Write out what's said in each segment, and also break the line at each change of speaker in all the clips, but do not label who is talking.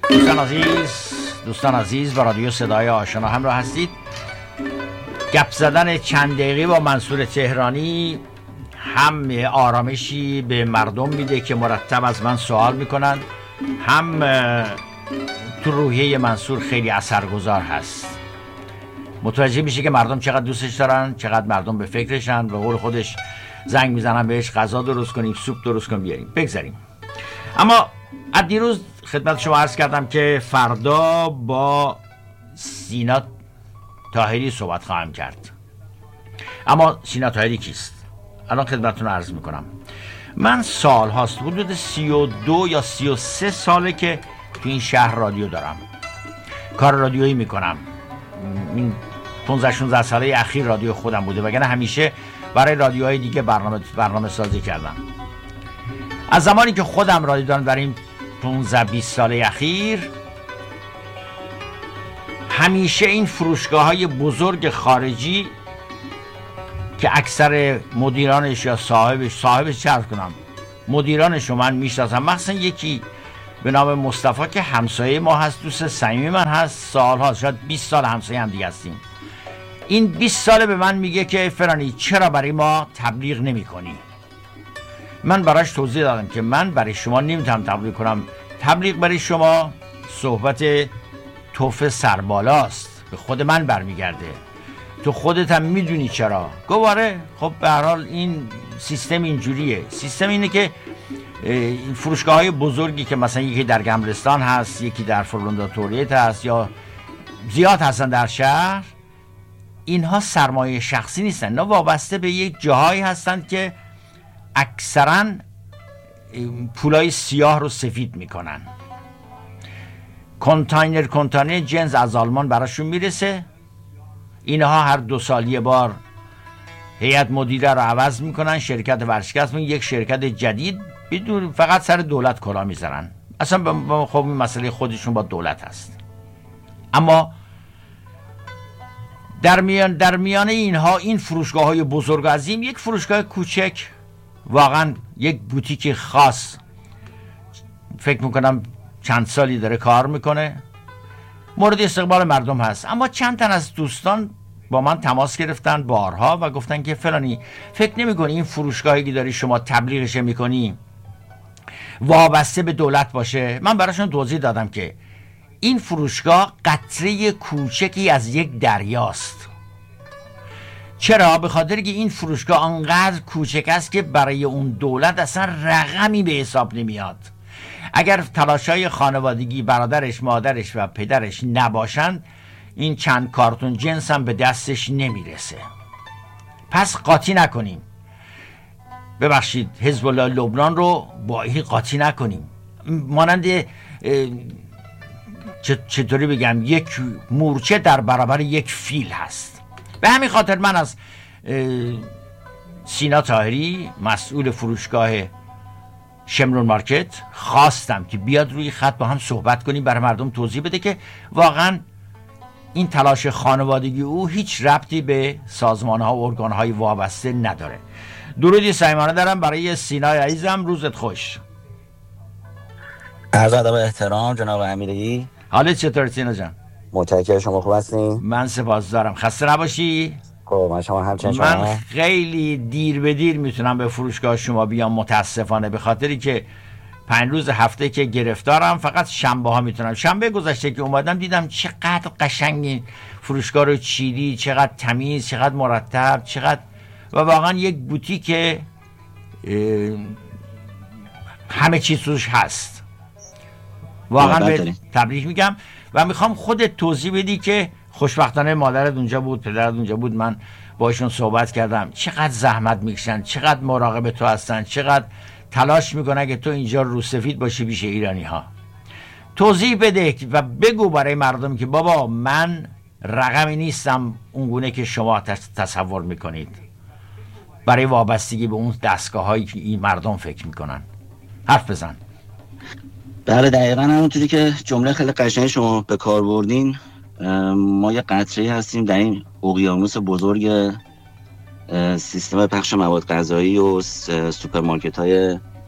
دوستان عزیز با رادیو صدای آشنا همراه هستید. گپ زدن چند دقیقه با منصور تهرانی هم آرامشی به مردم میده که مرتب از من سوال میکنن، هم تو روحیه منصور خیلی اثرگذار هست. متوجه میشه که مردم چقدر دوستش دارن، چقدر مردم به فکرشن. به قول خودش زنگ میزنن بهش غذا درست کنیم، سوپ درست کنیم، بیاریم. بگذاریم. اما از دیروز خدمت شما عرض کردم که فردا با سینا طاهری صحبت خواهم کرد. اما سینا طاهری کیست؟ الان خدمتتون عرض میکنم. من سال هاست، حدود 32 یا 33 ساله که تو این شهر رادیو دارم، کار رادیویی میکنم. این 15-16 ساله اخیر رادیو خودم بوده، وگرنه همیشه برای رادیوهای دیگه برنامه سازی کردم. از زمانی که خودم رادیو دارم در این 15-20 ساله اخیر، همیشه این فروشگاه‌های بزرگ خارجی که اکثر مدیرانش یا صاحبش چه عرض کنم، مدیرانش رو من میشناسم. مثلا یکی به نام مصطفی که همسایه ما هست، دوست صمیمی من هست، سال‌ها، شاید 20 سال همسایه هم دیگه هستیم. این 20 ساله به من میگه که فرانی چرا برای ما تبلیغ نمی‌کنی؟ من براش توضیح دادم که من برای شما نمیتونم تبلیغ کنم. تبلیغ برای شما صحبت توف سربالاست، به خود من برمیگرده. تو خودت هم میدونی چرا. گواره خب به هر حال این سیستم اینجوریه. سیستم اینه که این فروشگاه‌های بزرگی که مثلا یکی در گملستان هست، یکی در فرلونداتوریت هست، یا زیاد هستن در شهر، اینها سرمایه شخصی نیستن. اینا وابسته به یک جاهایی هستن که اکثرا پولای سیاه رو سفید میکنن. کنتینر جنس از آلمان براشون میرسه. اینها هر 2 سال یه بار هیئت مدیره رو عوض میکنن، شرکت ورشکست میکنن، یک شرکت جدید، بدون فقط سر دولت کلاه میذارن. اصلا خب این مسئله خودشون با دولت هست. اما در میان اینها این فروشگاه های بزرگ و عظیم، یک فروشگاه کوچک، واقعا یک بوتیک خاص، فکر میکنم چند سالی داره کار میکنه، مورد استقبال مردم هست. اما چند تن از دوستان با من تماس گرفتن بارها و گفتن که فلانی فکر نمیکنی این فروشگاهی که داری شما تبلیغش میکنی وابسته به دولت باشه؟ من براشون توضیح دادم که این فروشگاه قطره کوچکی از یک دریاست. چرا؟ به خاطر که این فروشگاه انقدر کوچک است که برای اون دولت اصلا رقمی به حساب نمیاد. اگر تلاشای خانوادگی برادرش، مادرش و پدرش نباشند، این چند کارتون جنس هم به دستش نمیرسه. پس قاطی نکنیم. ببخشید، حزب الله لبنان رو با این قاطی نکنیم. مانند چطوری بگم، یک مورچه در برابر یک فیل هست. به همین خاطر من از سینا طاهری، مسئول فروشگاه شمرون مارکت، خواستم که بیاد روی خط با هم صحبت کنیم، برای مردم توضیح بده که واقعا این تلاش خانوادگی او هیچ ربطی به سازمان‌ها و ارگان‌های وابسته نداره. درودی صمیمانه دارم برای سینای عزیزم. روزت خوش.
عرض ادب و احترام جناب امیری.
حالت چطور سینا جان؟
متشکرم، شما خوب هستین؟
من سپاسگزارم. خسته نباشی.
خب من شما همچنین. شما
من خیلی دیر به دیر میتونم به فروشگاه شما بیام، متاسفانه، به خاطری که 5 روز هفته که گرفتارم، فقط شنبه ها میتونم. شنبه گذشته که اومدم دیدم چقدر قشنگ فروشگاه رو چیدی، چقدر تمیز، چقدر مرتب، چقدر، و واقعا یک بوتیک همه چیز توش هست. واقعا به تبریک میگم و میخوام خودت توضیح بدی که خوشبختانه مادرت اونجا بود، پدرت اونجا بود، من باشون صحبت کردم، چقدر زحمت میکشن، چقدر مراقب تو هستن، چقدر تلاش میکنن که تو اینجا رو سفید باشی پیش ایرانی ها. توضیح بده و بگو برای مردم که بابا من رقمی نیستم اونگونه که شما تصور میکنید، برای وابستگی به اون دستگاه هایی که این مردم فکر میکنن. حرف بزن.
بله دقیقا همونطوری که جمله خیلی قشنگی شما به کار بردین. ما یه قطره‌ای هستیم در این اقیانوس بزرگ سیستم پخش مواد غذایی و سوپرمارکت‌های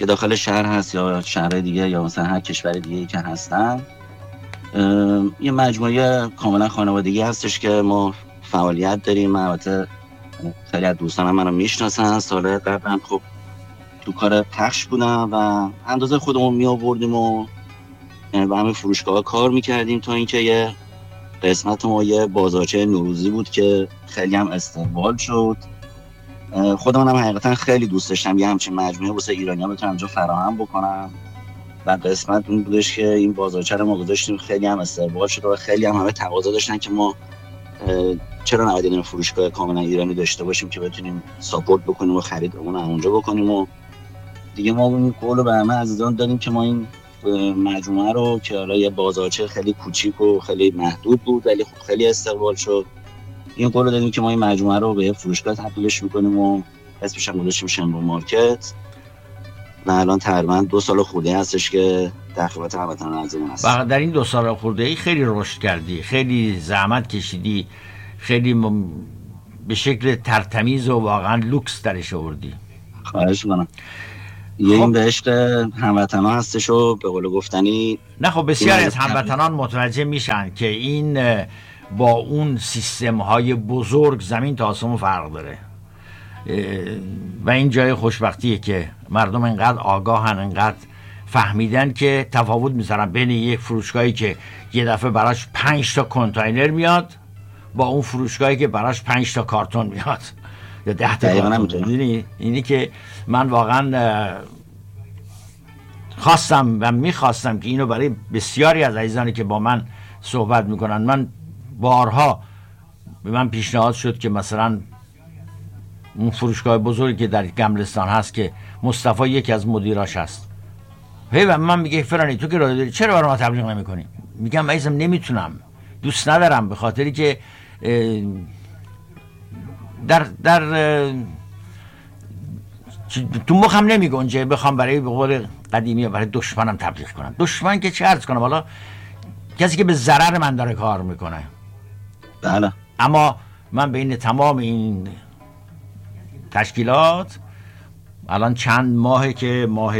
که داخل شهر هست یا شهر دیگه یا مثلا هر کشور دیگه که هستن، یه مجموعه کاملا خانوادگی هستش که ما فعالیت داریم. البته خیلی از دوستانم منو میشناسن، سال قبلا خب تو کار پخش بودم و اندازه خودمون می آوردیم و با همین فروشگاه کار میکردیم تا اینکه یه قسمت ما یه بازارچه نوروزی بود که خیلی هم استقبال شد. خودمون هم حقیقتا خیلی دوست داشتم یه همچین مجموعه واسه ایرانی‌ها بتونم اونجا فراهم بکنم و قسمت اون بودش که این بازارچه رو ما گذاشتیم، خیلی هم استقبال شد و خیلی هم همه تقاضا داشتن که ما چرا نباید این فروشگاه کاملا ایرانی داشته باشیم که بتونیم ساپورت بکنیم و خریدمون اونجا بکنیم. و دیگه ما اون قول رو به همه عزیزان دادیم که ما این مجموعه رو که حالا یه بازارچه خیلی کوچیک و خیلی محدود بود ولی خب خیلی استقبال شد، این قول رو دادیم که ما این مجموعه رو به فروشگاه تبدیلش می‌کنیم و اسمش هم گذاشتیم شمرون مارکت و الان تقریبا 2 سال خورده هستش که در خدمت هموطنان عزیزمون هست.
و در این 2 سال خورده ای خیلی رشد کردی، خیلی زحمت کشیدی، خیلی به شکل ترتمیز و واقعا لوکس درش آوردی.
خواهش می‌کنم. یه این به عشق هموطنان هستش و به قول گفتنی
نه خب بسیاری از هموطنان متوجه میشن که این با اون سیستم های بزرگ زمین تا آسمون فرق داره و این جای خوشبختیه که مردم انقدر آگاهن، انقدر فهمیدن که تفاوت میذارن بین یک فروشگاهی که یه دفعه براش 5 تا کنتینر میاد با اون فروشگاهی که براش 5 تا کارتون میاد یا 10 تا کارتون. اینی که من واقعا خواستم و میخواستم که اینو برای بسیاری از عزیزانی که با من صحبت میکنن، من بارها به من پیشنهاد شد که مثلا اون فروشگاه بزرگی که در گملستان هست که مصطفی یکی از مدیراش هست، و من میگه فرانی تو که راه داری چرا برای ما تبلیغ نمیکنی؟ میگم عزیزم نمیتونم، دوست ندارم، به خاطری که در تو مخم نمیگنجه بخوام برای به قول قدیمی برای دشمنم تبلیغ کنم. دشمن که چه عرض کنم، حالا کسی که به ضرر من داره کار میکنه.
بله.
اما من بین تمام این تشکیلات الان چند ماهه که ماه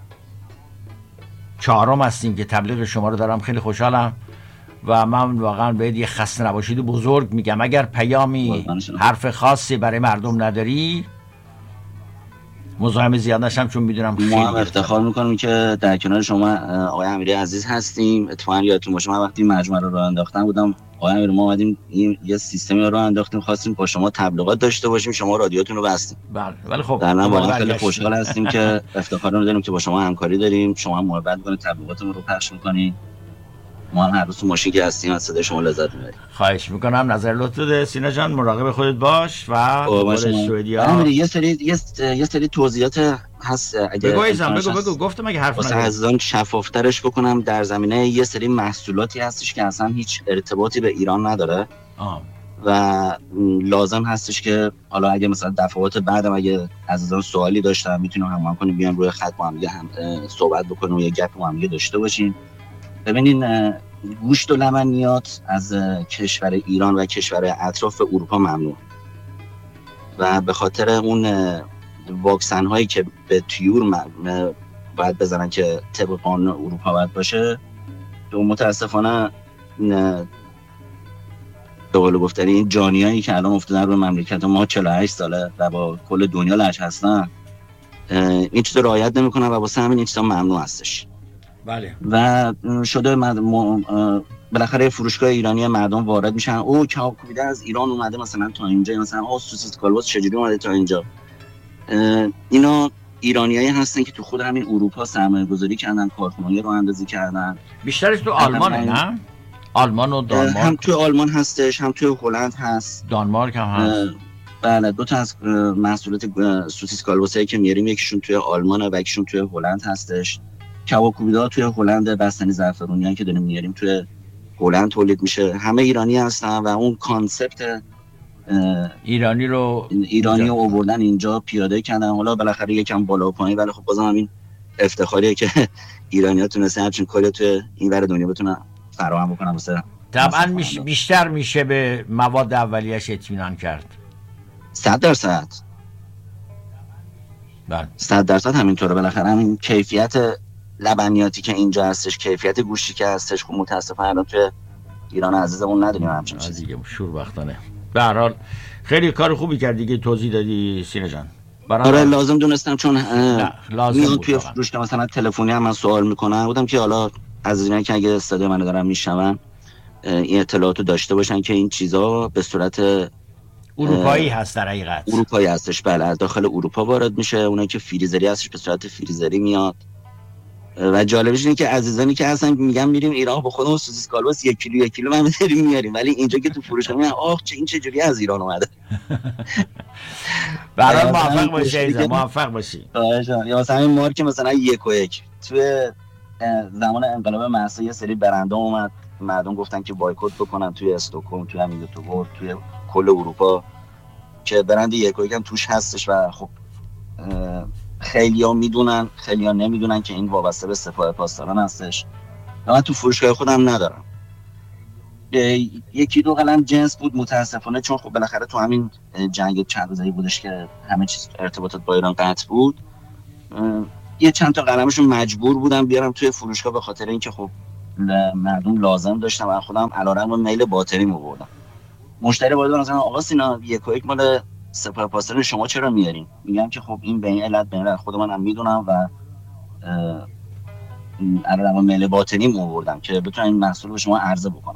4 هستیم که تبلیغ شما رو دارم، خیلی خوشحالم و من واقعا باید یه خسته نباشید بزرگ میگم اگر پیامی حرف خاصی برای مردم نداری مزاحم زیاد نشم، چون میدونم
ما هم افتخار میکنیم که در کنار شما آقای امیری عزیز هستیم. اتفاقا یادتون باشه من وقتی مجموعه رو راه انداختم بودم آقای امیری، ما اومدیم یه سیستمی رو راه انداختیم، خواستیم با شما تبلیغات داشته باشیم، شما رادیوتون رو بستیم.
بله ولی خب
در واقع خیلی خوشحال هستیم که افتخار رو داریم که با شما همکاری داریم، شما هم محبت می‌کنید تبلیغاتمون رو پخش می‌کنید، ما هم هر روز تو ماشین که هستیم از صدای شما لذت می‌بریم.
خواهش می‌کنم، نظر لطف بده سینا جان، مراقب خودت باش و سوئدیا
یه سری توضیحات هست اگه
بگو گفتم اگه حرف
نداره عزیزان شفافترش بکنم. در زمینه یه سری محصولاتی هستش که اصلا هیچ ارتباطی به ایران نداره و لازم هستش که حالا اگه مثلا دفعات بعدم اگه عزیزان سوالی داشتن میتونیم همون کنیم، بیان روی خط با هم دیگه صحبت بکنیم و یه گپ با هم دیگه داشته باشیم. ببینین گوشت و لبنیات از کشور ایران و کشور اطراف اروپا ممنوع و به خاطر اون واکسن هایی که به طیور باید بزنن که طبق قانون اروپا باید باشه، که متاسفانه به قول گفتنی این جانیایی که الان افتادن روی مملکت ما 48 ساله و با کل دنیا لج هستن این چیز رعایت نمیکنن و واسه همین این چیزا ممنوع هستش.
بله.
و شده بالاخره فروشگاه ایرانی مردم وارد میشن، او کباب کوبیده از ایران اومده مثلا تا اینجا، مثلا سوسیس کالباس چجوری اومده تا اینجا. اینا ایرانیایی هستن که تو خود همین اروپا سرمایه گذاری کردن، کارخونه‌ای راه اندازی کردن.
بیشترش تو آلمانه نه؟ آلمان و دانمارک
هم تو آلمان هستش، هم تو هلند هست،
دانمارک هم هست.
بله 2 تا از محصولات سوسیس کالباسایی که میاریم یکیشون توی آلمانه و یکیشون توی هلند هستش. کباب کوبیده توی هلند، بستنی زعفرونی که داریم میاریم توی هلند تولید میشه. همه ایرانی هستن و اون کانسپت ایرانی رو آوردن اینجا پیاده کردن. حالا بالاخره یکم بالا و پایین، ولی خب بازم همین افتخاریه که ایرانی‌ها تونستن همچین کاری توی این ور دنیا بتونن فراهم بکنن. مثلا
طبعا بیشتر میشه به مواد اولیه‌اش اطمینان کرد.
100%. 100% همینطوره. بالاخره همین کیفیت لبنیاتی که اینجا هستش، کیفیت گوشتی که هستش، خب متاسفانه الان توی ایران عزیزمون نداریم همچین چیزی
دیگه. شوربختانه. به هر حال خیلی کار خوبی کردی که توضیح دادی سینه جان.
آره لازم دونستم، چون
لازم
توی فروشگاه مثلا تلفنی هم من سوال میکنن، بودم که حالا از اینا که اگه صدای منو دارن میشنون این اطلاعاتو داشته باشن که این چیزا به صورت
اروپایی هست، در حقیقت
اروپایی هستش. بله از داخل اروپا وارد میشه، اونایی که فریزری هستش به صورت فریزری میاد. و جالبش اینه که عزیزانی که هستن میگن میریم ایران با خودمون سوسیس کالباس 1 کیلو من می‌داریم میاریم، ولی اینجا که تو فروشگاه میگن آخ این چجوری از ایران اومده.
برای موفق باشی، موفق باشی.
یا مثلا این مارک مثلا 1 توی زمان انقلاب مهسا یه سری برنده اومد، مردم گفتن که بایکوت بکنن توی استکهلم، توی همین گوتهورگ، توی کل اروپا، که برند 1 هم توش هستش. و خب خیلیا میدونن خیلیا نمیدونن که این وابسته به سپاه پاسداران هستش. و من تو فروشگاه خودم ندارم. 1-2 قلم جنس بود متاسفانه، چون خب بالاخره تو همین جنگ چند روزه‌ای بودش که همه چیز ارتباطات با ایران قطع بود. یه چند تا قلمشون مجبور بودم بیارم توی فروشگاه به خاطر اینکه خب مردم لازم داشتم و خودم علیرغم میل باطنی آوردم. مشتری وارد مثلا آقا سینا 1 مال سپاه پاسداران شما چرا میارین؟ میگم که خب این به این علت خود منم میدونم و علیرغم میل باطنی آوردم که بتونم این محصول رو به شما عرضه بکنم.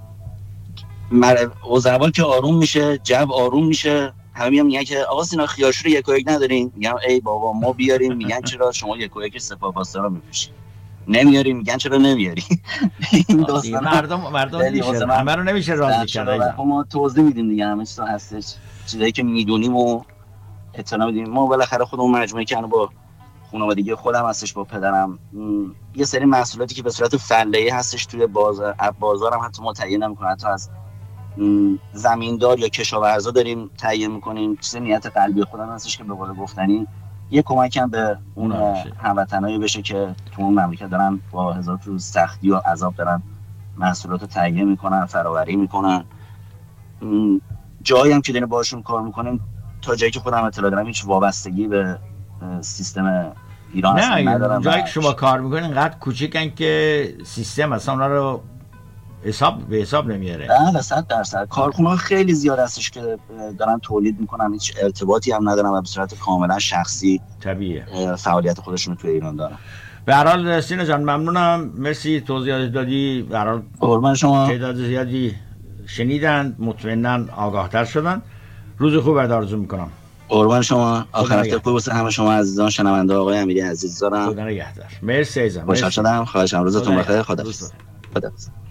اوضاع که آروم میشه، جو آروم میشه، همه میگن که آقا سینا خیارشور 1 ندارین؟ میگم ای بابا ما بیاریم. میگن چرا شما 1 سپاه پاسداران میفروشین؟ نمیاریم. میگن چرا نمیاری؟ این داستان
مردم میشه همه رو نمیشه راضی کرد.
ما توضیح میدیم دیگه، همه چیز هستش، چیزایی که میدونیم و اطلاع میدیم. ما بالاخره خودمون مجموعه که با خانوادگی خودم هستش، با پدرم، یه سری محصولاتی که به صورت فله‌ای هستش توی بازارم حتی ما تهیه نمی‌کنیم، حتی از زمیندار یا کشاورزا داریم تهیه می‌کنیم. چیز نیت قلبی خودم هستش که به قول گفتنی یه کمکم به اون هموطنایی بشه که تو اون مملکت دارن با هزار روز سختی و عذاب دارن محصولات رو تهیه میکنن، فراوری میکنن. جایی هم که داریم باشون کار میکنیم، تا جایی که خودم اطلاع دارم هیچ وابستگی به سیستم ایران ندارم.
جایی که شما کار میکنین اینقدر کوچیکن که سیستم اصلا اونا رو به حساب نمیاره.
بله 100%. کارخونه خیلی زیاد هستش که دارن تولید میکنن، هیچ ارتباطی هم ندارن و به صورت کاملا شخصی
طبیعیه
فعالیت خودشون رو توی ایران دارن.
به هر حال سینا جان ممنونم، مرسی توضیحات دادی. به هر حال
قربان شما.
تعداد زیادی شنیدن، مطمئناً آگاهتر شدن. روز خوب آرزو میکنم.
قربان شما. آخر هفته خوب واسه همه شما عزیزان شنونده آقای امیری عزیز دارم.
خدا نگهدار. مرسی عزیزم.
خوشحال شدم. خواهشاً روزتون بخیر. خدا